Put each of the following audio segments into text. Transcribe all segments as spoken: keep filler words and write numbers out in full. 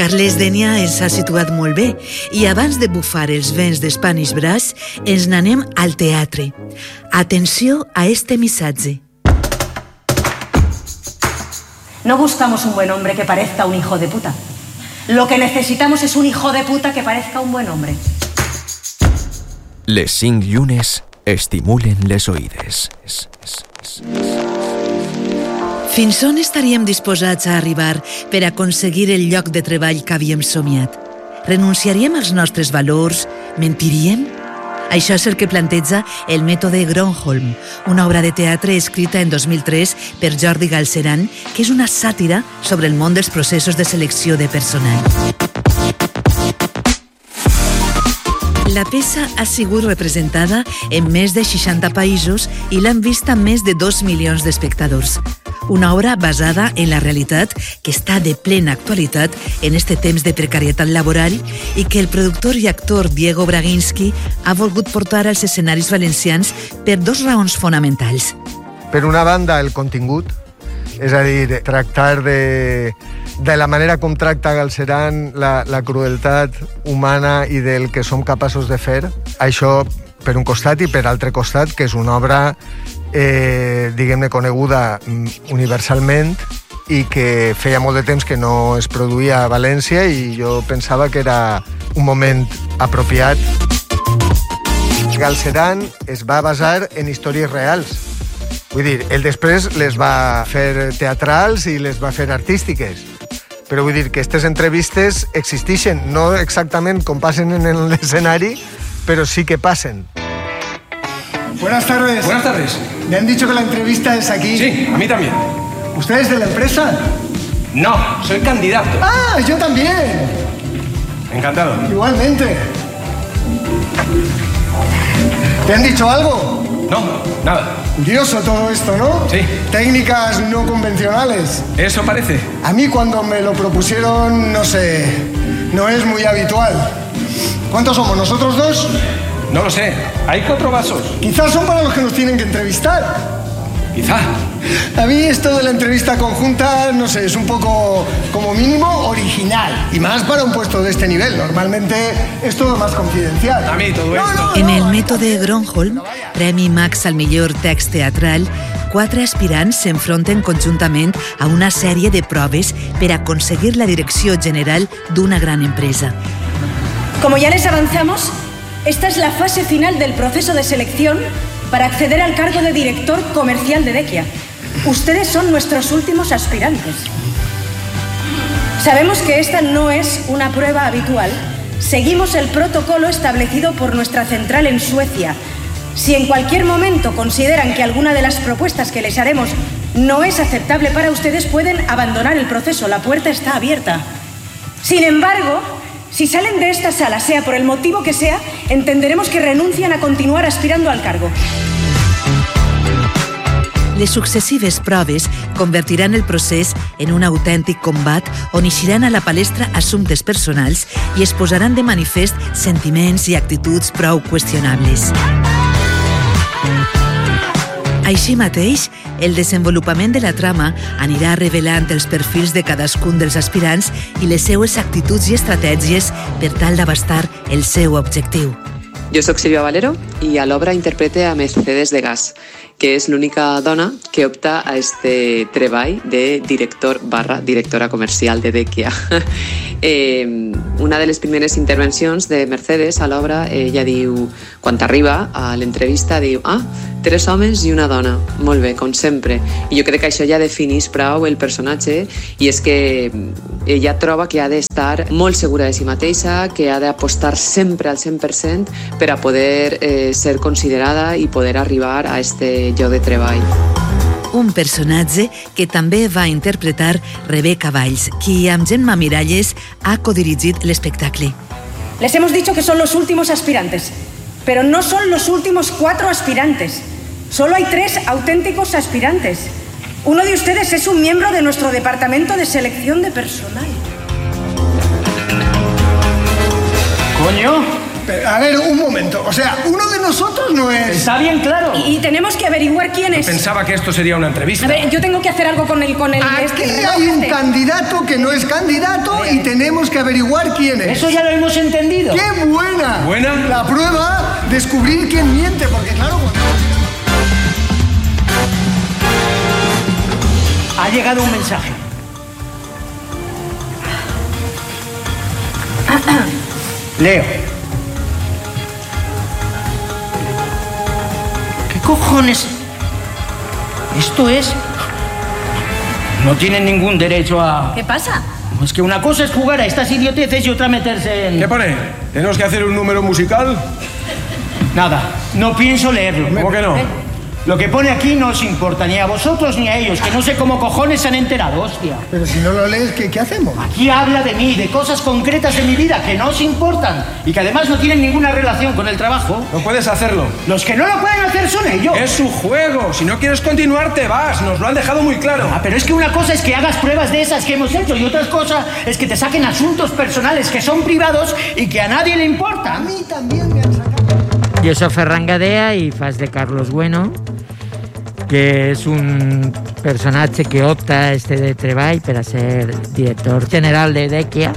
Carles Denia ens ha situat molt bé i abans de bufar els vents de Spanish Brass ens n'anem al teatre. Atenció a este missatge. No buscamos un buen hombre que parezca un hijo de puta. Lo que necesitamos es un hijo de puta que parezca un buen hombre. Les cinc llunes estimulen les oïdes. Fins on estaríem disposats a arribar per aconseguir el lloc de treball que havíem somiat? Renunciaríem als nostres valors? Mentiríem? Això és el que planteja el mètode Gronholm, una obra de teatre escrita en dos mil tres per Jordi Galceran, que és una sàtira sobre el món dels processos de selecció de personal. La peça ha sigut representada en més de seixanta països i l'han vista més de dos milions d'espectadors. Una obra basada en la realitat que està de plena actualitat en este temps de precarietat laboral i que el productor i actor Diego Braginski ha volgut portar als escenaris valencians per dos raons fonamentals. Per una banda, el contingut, és a dir, tractar de, de la manera com tracta Galceran la, la crueltat humana i del que som capaços de fer. Això per un costat i per altre costat, que és una obra Eh, diguem-ne, coneguda universalment i que feia molt de temps que no es produïa a València i jo pensava que era un moment apropiat. Galceran es va basar en històries reals. Vull dir, ell després les va fer teatrals i les va fer artístiques. Però vull dir que aquestes entrevistes existeixen, no exactament com passen en l'escenari, però sí que passen. Buenas tardes. Buenas tardes. Me han dicho que la entrevista es aquí. Sí, a mí también. ¿Usted es de la empresa? No, soy candidato. ¡Ah, yo también! Encantado. Igualmente. ¿Te han dicho algo? No, nada. Curioso todo esto, ¿no? Sí. Técnicas no convencionales. Eso parece. A mí cuando me lo propusieron, no sé, no es muy habitual. ¿Cuántos somos? ¿Nosotros dos? No lo sé. Hay cuatro vasos. Quizás son para los que nos tienen que entrevistar. Quizá. A mí esto de la entrevista conjunta, no sé, es un poco, como mínimo, original. Y más para un puesto de este nivel. Normalmente es todo más confidencial. A mí todo esto. No, no, En el no, mètode Gronholm, Premi Max al millor text teatral, quatre aspirants s'enfronten conjuntament a una sèrie de proves per aconseguir la direcció general d'una gran empresa. Como ya les avanzamos, esta es la fase final del proceso de selección para acceder al cargo de director comercial de Dekia. Ustedes son nuestros últimos aspirantes. Sabemos que esta no es una prueba habitual. Seguimos el protocolo establecido por nuestra central en Suecia. Si en cualquier momento consideran que alguna de las propuestas que les haremos no es aceptable para ustedes, pueden abandonar el proceso. La puerta está abierta. Sin embargo, si salen de esta sala, sea por el motivo que sea, entenderemos que renuncian a continuar aspirando al cargo. Les successives proves convertiran el procés en un autèntic combat on eixiran a la palestra assumptes personals i es posaran de manifest sentiments i actituds prou qüestionables. Així mateix, el desenvolupament de la trama anirà revelant els perfils de cadascun dels aspirants i les seues actituds i estratègies per tal d'abastar el seu objectiu. Jo soc Sílvia Valero i a l'obra interprete a Mercedes de Gas, que és l'única dona que opta a este treball de director barra directora comercial de Dekia. Eh, una de les primeres intervencions de Mercedes a l'obra, ella diu, quan arriba a l'entrevista, diu, ah, tres homes i una dona. Molt bé, com sempre. I jo crec que això ja defineix prou el personatge i és que ella troba que ha d'estar molt segura de si mateixa, que ha d'apostar sempre al cent per cent per a poder eh, ser considerada i poder arribar a este lloc de treball. Un personatge que també va interpretar Rebeca Valls, qui amb Gemma Miralles ha codirigit l'espectacle. Les hemos dicho que son los últimos aspirantes, pero no son los últimos cuatro aspirantes. Solo hay tres auténticos aspirantes. Uno de ustedes es un miembro de nuestro departamento de selección de personal. Coño, Pero, a ver, un momento. O sea, uno de nosotros no es... Está bien claro. Y, y tenemos que averiguar quién es. Pensaba que esto sería una entrevista. A ver, yo tengo que hacer algo con el... Con el Aquí este, hay un este. candidato que no es candidato y tenemos que averiguar quién es. Eso ya lo hemos entendido. ¡Qué buena! ¿Buena? La prueba, descubrir quién miente, porque claro... Ha llegado un mensaje. Leo. ¿Qué cojones? Esto es... No tienen ningún derecho a... ¿Qué pasa? Es que una cosa es jugar a estas idioteces y otra meterse en... ¿Qué pone? ¿Tenemos que hacer un número musical? Nada, no pienso leerlo. ¿Cómo que no? ¿Eh? Lo que pone aquí no os importa, ni a vosotros ni a ellos, que no sé cómo cojones se han enterado, hostia. Pero si no lo lees, ¿qué, qué hacemos? Aquí habla de mí, de cosas concretas de mi vida que no os importan y que además no tienen ninguna relación con el trabajo. No puedes hacerlo. Los que no lo pueden hacer son ellos. Es su juego. Si no quieres continuar, te vas. Nos lo han dejado muy claro. Ah, pero es que una cosa es que hagas pruebas de esas que hemos hecho y otra cosa es que te saquen asuntos personales que son privados y que a nadie le importa. A mí también me han sacado... Jo soc Ferran Gadea i fas de Carlos Bueno, que és un personatge que opta a este de treball per a ser director general de Dèquia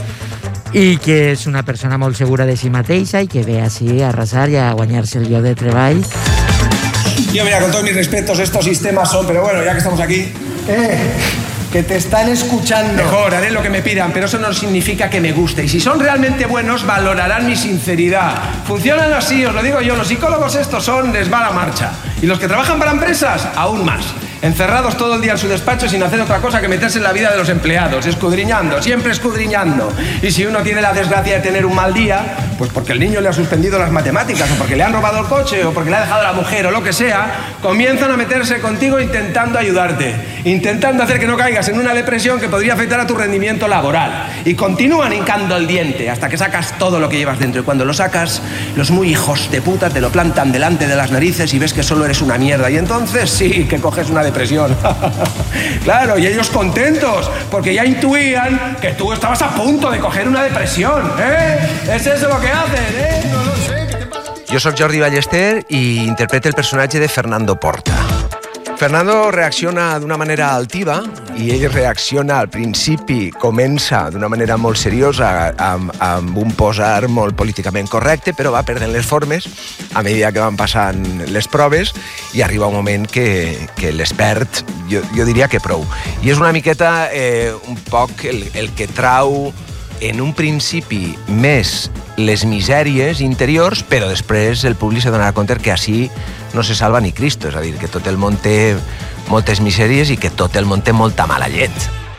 i que és una persona molt segura de si mateixa i que ve així a arrasar i a guanyar-se el lloc de treball. Yo, mira, con todos mis respetos, estos sistemas son, pero bueno, ya que estamos aquí... Eh, que te están escuchando. Mejor, haré lo que me pidan, pero eso no significa que me guste. Y si son realmente buenos, valorarán mi sinceridad. Funcionan así, os lo digo yo. Los psicólogos estos son, les va la marcha. Y los que trabajan para empresas, aún más. Encerrados todo el día en su despacho sin hacer otra cosa que meterse en la vida de los empleados, escudriñando, siempre escudriñando. Y si uno tiene la desgracia de tener un mal día, pues porque el niño le ha suspendido las matemáticas, o porque le han robado el coche, o porque le ha dejado la mujer, o lo que sea, comienzan a meterse contigo intentando ayudarte, intentando hacer que no caigas en una depresión que podría afectar a tu rendimiento laboral. Y continúan hincando el diente hasta que sacas todo lo que llevas dentro. Y cuando lo sacas, los muy hijos de puta te lo plantan delante de las narices y ves que solo eres una mierda. Y entonces sí que coges una depresión. Claro, y ellos contentos, porque ya intuían que tú estabas a punto de coger una depresión, ¿eh? ¿Es eso lo que hacen, eh? No lo sé, ¿qué te pasa? Jo sóc Jordi Ballester i interpreto el personatge de Fernando Porta. Fernando reacciona d'una manera altiva i ell reacciona al principi, comença d'una manera molt seriosa amb, amb un posar molt políticament correcte, però va perdent les formes a mesura que van passant les proves i arriba un moment que, que l'expert, jo, jo diria que prou. I és una miqueta eh, un poc el, el que trau en un principi més les misèries interiors, però després el públic se donarà compte que així no se salva ni Cristo, és a dir, que tot el món té moltes misèries i que tot el món té molta mala llet.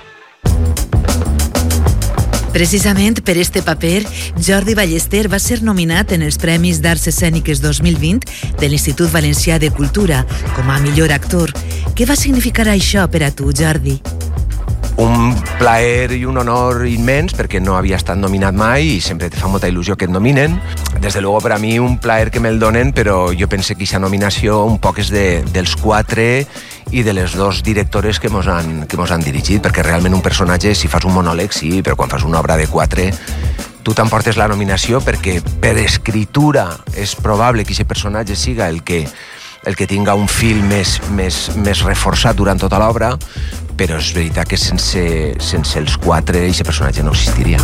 Precisament per este paper, Jordi Ballester va ser nominat en els Premis d'Arts Escèniques dos mil vint de l'Institut Valencià de Cultura com a millor actor. Què va significar això per a tu, Jordi? Un plaer i un honor immens perquè no havia estat nominat mai i sempre te fa molta il·lusió que et nominen. Des de luego, per a mi, un plaer que me'l donen, però jo pense que aquesta nominació un poc és de, dels quatre i de les dos directores que mos han, que mos han dirigit, perquè realment un personatge, si fas un monòleg, sí, però quan fas una obra de quatre, tu t'emportes la nominació perquè per escritura és probable que aquest personatge siga el que el que tinga un fil més, més, més reforçat durant tota l'obra, però és veritat que sense, sense els quatre aquest personatge no existiria.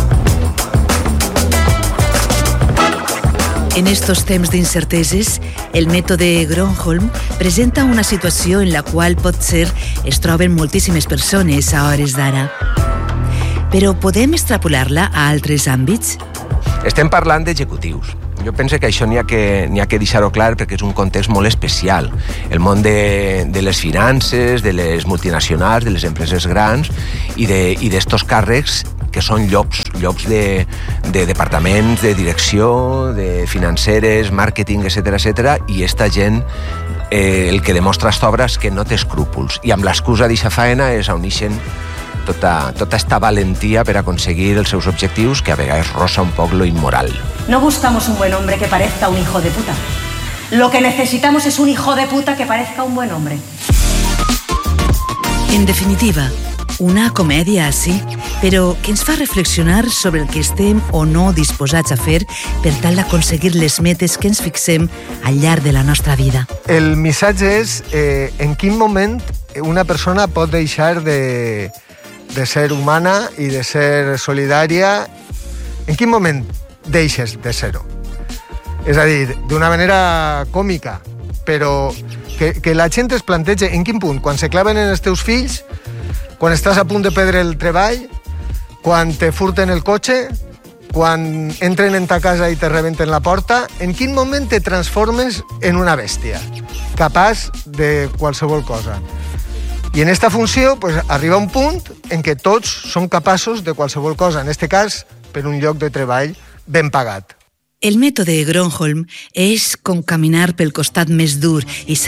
En estos temps d'incerteses, el mètode Gronholm presenta una situació en la qual potser es troben moltíssimes persones a hores d'ara. Però podem extrapolar-la a altres àmbits? Estem parlant d'executius. Jo penso que això n'hi ha que, n'hi ha que deixar-ho clar perquè és un context molt especial. El món de, de les finances, de les multinacionals, de les empreses grans i d'estos càrrecs que són llocs, llocs de, de departaments, de direcció, de financeres, màrqueting, etcètera, etcètera, i esta gent eh, el que demostra esta obra és que no té escrúpols. I amb l'excusa d'aquesta faena és on ixen tota, tota esta valentia per aconseguir els seus objectius, que a vegades rosa un poc lo inmoral. No buscamos un buen hombre que parezca un hijo de puta. Lo que necesitamos es un hijo de puta que parezca un buen hombre. En definitiva, Una comèdia, sí, però que ens fa reflexionar sobre el que estem o no disposats a fer per tal d'aconseguir les metes que ens fixem al llarg de la nostra vida. El missatge és eh, en quin moment una persona pot deixar de, de ser humana i de ser solidària. En quin moment deixes de ser-ho? És a dir, d'una manera còmica, però que, que la gent es planteja en quin punt, quan se claven en els teus fills, quan estàs a punt de perdre el treball, quan te furten el cotxe, quan entren en ta casa i te rebenten la porta, en quin moment te transformes en una bèstia, capaç de qualsevol cosa. I en esta funció pues, arriba un punt en què tots som capaços de qualsevol cosa, en este cas per un lloc de treball ben pagat. El mètode Gronholm és com caminar pel costat més dur i